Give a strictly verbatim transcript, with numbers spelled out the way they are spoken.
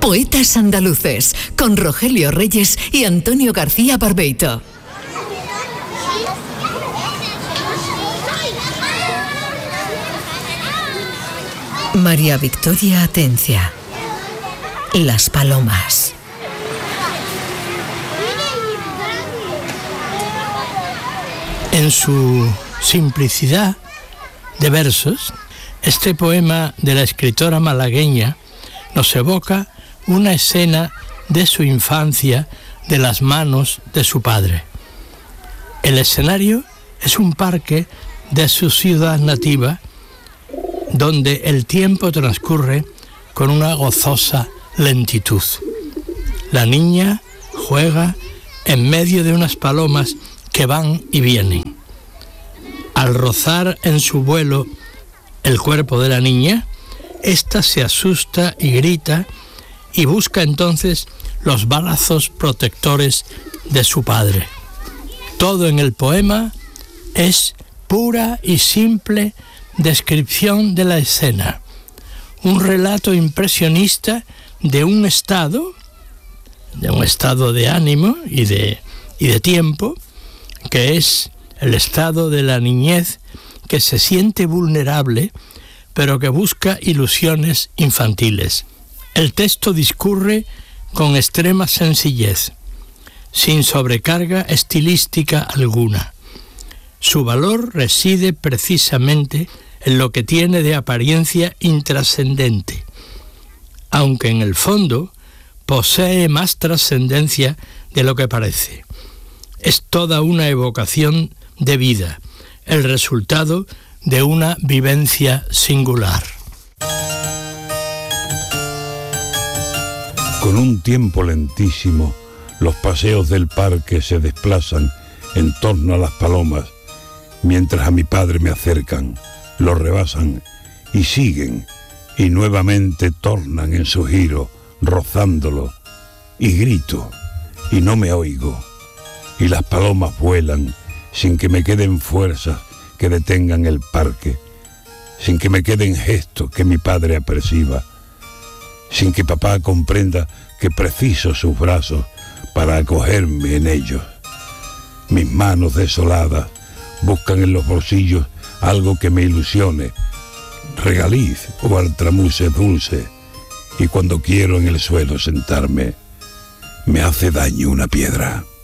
Poetas andaluces, con Rogelio Reyes y Antonio García Barbeito. María Victoria Atencia. Las palomas. En su simplicidad de versos, este poema de la escritora malagueña nos evoca una escena de su infancia de las manos de su padre. El escenario es un parque de su ciudad nativa, donde el tiempo transcurre con una gozosa lentitud. La niña juega en medio de unas palomas que van y vienen. Al rozar en su vuelo el cuerpo de la niña, ésta se asusta y grita y busca entonces los brazos protectores de su padre. Todo en el poema es pura y simple descripción de la escena, un relato impresionista de un estado, de un estado de ánimo y de, y de tiempo, que es el estado de la niñez que se siente vulnerable, pero que busca ilusiones infantiles. El texto discurre con extrema sencillez, sin sobrecarga estilística alguna. Su valor reside precisamente en lo que tiene de apariencia intrascendente, aunque en el fondo posee más trascendencia de lo que parece. Es toda una evocación de vida, el resultado de una vivencia singular. Con un tiempo lentísimo, los paseos del parque se desplazan en torno a las palomas, mientras a mi padre me acercan, lo rebasan y siguen, y nuevamente tornan en su giro, rozándolo, y grito, y no me oigo, y las palomas vuelan sin que me queden fuerzas que detengan el parque, sin que me queden gestos que mi padre aperciba, sin que papá comprenda que preciso sus brazos para acogerme en ellos. Mis manos desoladas buscan en los bolsillos algo que me ilusione, regaliz o altramuse dulce, y cuando quiero en el suelo sentarme, me hace daño una piedra.